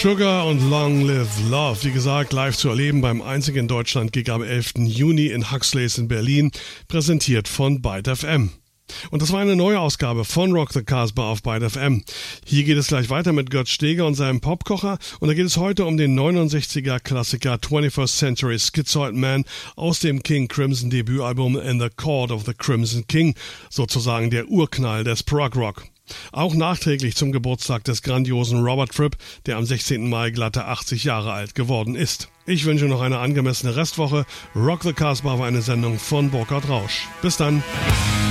Sugar und Long Live Love, wie gesagt, live zu erleben beim einzigen Deutschland-Gig am 11. Juni in Huxleys in Berlin, präsentiert von Byte FM. Und das war eine neue Ausgabe von Rock the Casbah auf Byte FM. Hier geht es gleich weiter mit Götz Steger und seinem Popkocher und da geht es heute um den 69er Klassiker 21st Century Schizoid Man aus dem King Crimson Debütalbum In the Court of the Crimson King, sozusagen der Urknall des Prog Rock. Auch nachträglich zum Geburtstag des grandiosen Robert Fripp, der am 16. Mai glatte 80 Jahre alt geworden ist. Ich wünsche noch eine angemessene Restwoche. Rock the Casbah war eine Sendung von Burkhard Rausch. Bis dann.